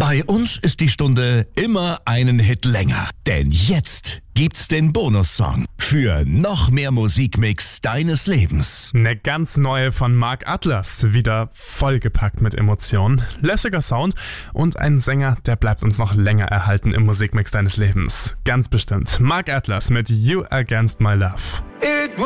Bei uns ist die Stunde immer einen Hit länger. Denn jetzt gibt's den Bonussong für noch mehr Musikmix deines Lebens. Eine ganz neue von Mark Atlas, wieder vollgepackt mit Emotionen, lässiger Sound und ein Sänger, der bleibt uns noch länger erhalten im Musikmix deines Lebens. Ganz bestimmt. Mark Atlas mit You Against My Love.